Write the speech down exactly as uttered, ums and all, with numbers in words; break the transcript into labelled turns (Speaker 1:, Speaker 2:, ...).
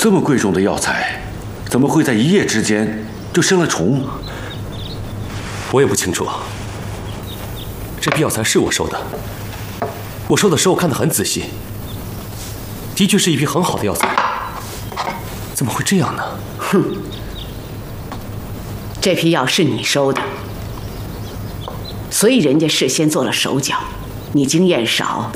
Speaker 1: 这么贵重的药材，怎么会在一夜之间就生了虫？
Speaker 2: 我也不清楚。这批药材是我收的，我收的时候看得很仔细，的确是一批很好的药材。怎么会这样呢？
Speaker 3: 哼，这批药是你收的，所以人家事先做了手脚，你经验少。